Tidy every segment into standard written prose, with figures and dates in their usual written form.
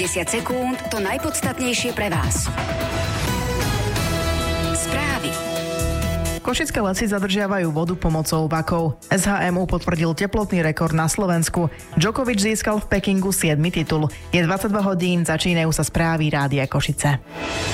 10 sekúnd to najpodstatnejšie pre vás. Správy. Košické lesy zadržiavajú vodu pomocou vakov. SHMU potvrdil teplotný rekord na Slovensku. Djokovič získal v Pekingu 7. titul. Je 22 hodín, začínajú sa správy Rádia Košice.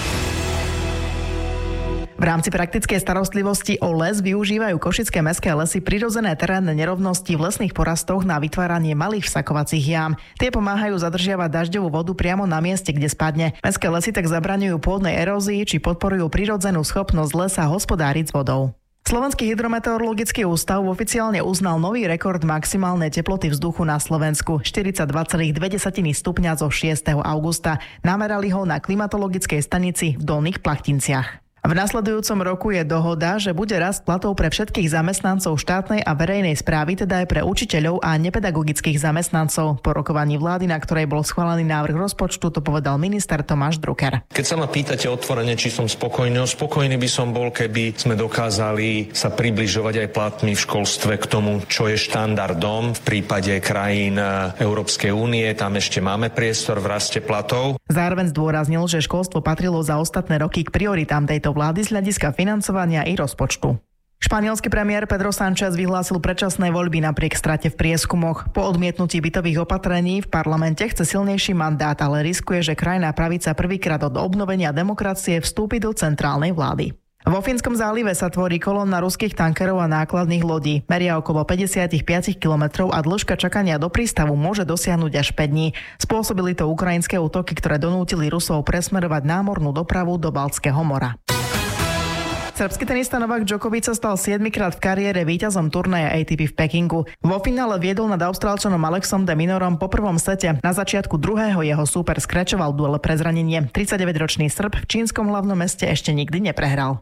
V rámci praktickej starostlivosti o les využívajú košické mestské lesy prirodzené terénne nerovnosti v lesných porastoch na vytváranie malých vsakovacích jám. Tie pomáhajú zadržiavať dažďovú vodu priamo na mieste, kde spadne. Mestské lesy tak zabraňujú pôdnej erózii či podporujú prirodzenú schopnosť lesa hospodáriť s vodou. Slovenský hydrometeorologický ústav oficiálne uznal nový rekord maximálnej teploty vzduchu na Slovensku 42,2 stupňa zo 6. augusta. Namerali ho na klimatologickej stanici v Dolných Plachtinciach. V nasledujúcom roku je dohoda, že bude rast platov pre všetkých zamestnancov štátnej a verejnej správy, teda aj pre učiteľov a nepedagogických zamestnancov. Po rokovaní vlády, na ktorej bol schválený návrh rozpočtu, to povedal minister Tomáš Drucker. Keď sa ma pýtate otvorene, či som spokojný by som bol, keby sme dokázali sa približovať aj platmi v školstve k tomu, čo je štandardom v prípade krajín Európskej únie. Tam ešte máme priestor v raste platov. Zároveň zdôraznil, že školstvo patrilo za ostatné roky k prioritám tejto vlády z hľadiska financovania i rozpočtu. Španielsky premiér Pedro Sánchez vyhlásil predčasné voľby napriek strate v prieskumoch. Po odmietnutí bytových opatrení v parlamente chce silnejší mandát, ale riskuje, že krajná pravica prvýkrát od obnovenia demokracie vstúpi do centrálnej vlády. Vo Fínskom zálive sa tvorí kolóna ruských tankerov a nákladných lodí. Meria okolo 55 kilometrov a dĺžka čakania do prístavu môže dosiahnuť až 5 dní. Spôsobili to ukrajinské útoky, ktoré donútili Rusov presmerovať námornú dopravu do Baltského mora. Srbský tenista Novák Djokovič sa stal 7-krát v kariére víťazom turnaja ATP v Pekingu. Vo finále viedol nad Austrálčanom Alexom de Minorom po prvom sete. Na začiatku druhého jeho súper skračoval duel pre zranenie. 39-ročný Srb v čínskom hlavnom meste ešte nikdy neprehral.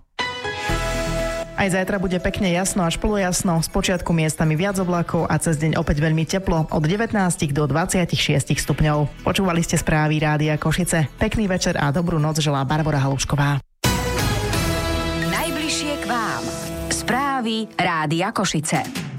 Aj zajtra bude pekne jasno až polojasno, spočiatku miestami viac oblákov a cez deň opäť veľmi teplo, od 19 do 26 stupňov. Počúvali ste správy Rádia Košice. Pekný večer a dobrú noc želá Barbora Halušková. Najbližšie k vám. Správy Rádia Košice.